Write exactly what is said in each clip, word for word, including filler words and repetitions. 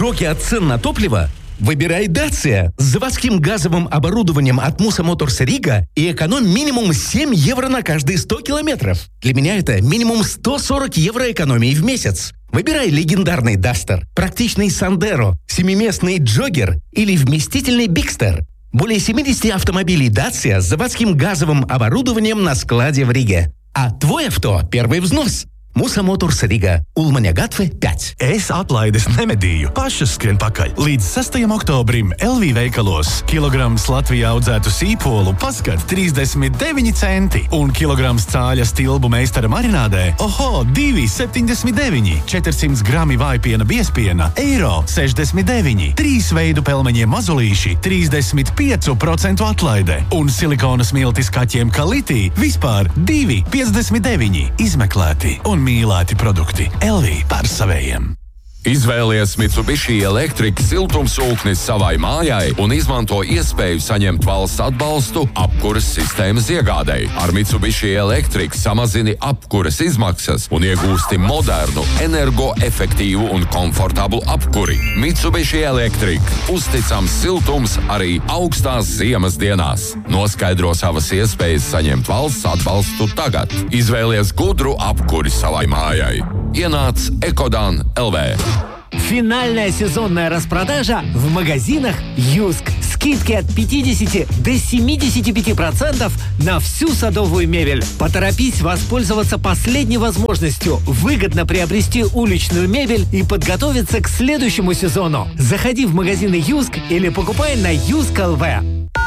шоке от цен на топливо? Выбирай Dacia с заводским газовым оборудованием от Musa Motors Riga и экономь минимум семь евро на каждые сто километров. Для меня это минимум сто сорок евро экономии в месяц. Выбирай легендарный Duster, практичный Sandero, семиместный Jogger или вместительный Bigster. Более семьдесят автомобилей Dacia с заводским газовым оборудованием на складе в Риге. А твой авто – первый взнос. Musa Motors Riga, Ulmaņa Gatve pieci. Es atlaides nemedīju, pašas skrien pakaļ. Līdz sestajam oktobrim L V veikalos kilograms Latvijā audzētu sīpolu paskat trīsdesmit deviņi centi un kilograms cāļa stilbu meistara marinādē oho divi septiņdesmit deviņi, četrsimt grami vājpiena biespiena eiro sešdesmit deviņi, trīs veidu pelmeņiem mazulīši trīsdesmit pieci procenti atlaide un silikona smiltis kaķiem Kaliti vispār divi piecdesmit deviņi. Izmeklēti un mīlēti produkti. L V par savējiem. Izvēlies Mitsubishi Electric siltumsūknis savai mājai un izmanto iespēju saņemt valsts atbalstu apkuras sistēmas iegādei. Ar Mitsubishi Electric samazini apkuras izmaksas un iegūsti modernu, energoefektīvu un komfortablu apkuri. Mitsubishi Electric. Uzticams siltums arī augstās ziemas dienās. Noskaidro savas iespējas saņemt valsts atbalstu tagad. Izvēlies gudru apkuri savai mājai. Ienāc Ekodan L V. Финальная сезонная распродажа в магазинах Юск. Скидки от пятидесяти до семидесяти пяти процентов на всю садовую мебель. Поторопись воспользоваться последней возможностью выгодно приобрести уличную мебель и подготовиться к следующему сезону. Заходи в магазины Юск или покупай на Юск точка эл ви.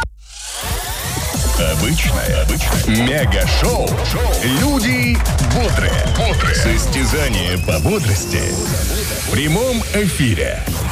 Обычное, обычное. Мега-шоу. Люди бодрые. бодрые. Состязание по бодрости в прямом эфире.